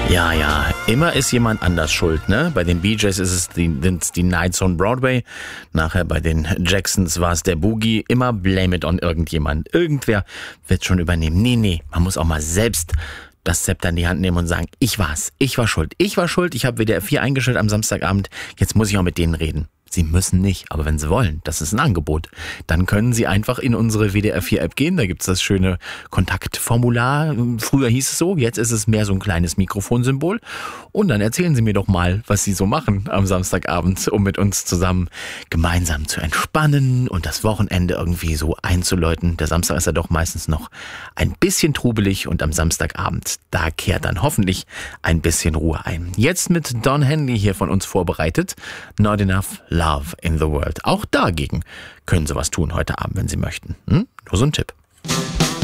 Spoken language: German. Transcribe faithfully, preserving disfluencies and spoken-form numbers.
Ja, ja, immer ist jemand anders schuld, ne? Bei den Bee Gees ist es die, die Nights on Broadway. Nachher bei den Jacksons war es der Boogie. Immer blame it on irgendjemand. Irgendwer wird schon übernehmen. Nee, nee, man muss auch mal selbst das Zepter in die Hand nehmen und sagen, ich war's, ich war schuld, ich war schuld, ich habe W D R vier eingestellt am Samstagabend, jetzt muss ich auch mit denen reden. Sie müssen nicht, aber wenn Sie wollen, das ist ein Angebot, dann können Sie einfach in unsere W D R vier App gehen, da gibt's das schöne Kontaktformular, früher hieß es so, jetzt ist es mehr so ein kleines Mikrofonsymbol und dann erzählen Sie mir doch mal, was Sie so machen am Samstagabend, um mit uns zusammen gemeinsam zu entspannen und das Wochenende irgendwie so einzuläuten. Der Samstag ist ja doch meistens noch ein bisschen trubelig und am Samstagabend, da kehrt dann hoffentlich ein bisschen Ruhe ein. Jetzt mit Don Henley hier von uns vorbereitet, Not Enough Love in the World. Auch dagegen können Sie was tun heute Abend, wenn Sie möchten. Hm? Nur so ein Tipp.